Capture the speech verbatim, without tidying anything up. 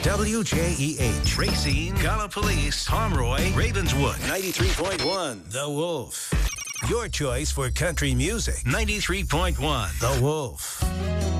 W J E H. Racine, Gallipolis, Pomeroy, Ravenswood. ninety-three point one. The Wolf. Your choice for country music. ninety-three point one. The Wolf.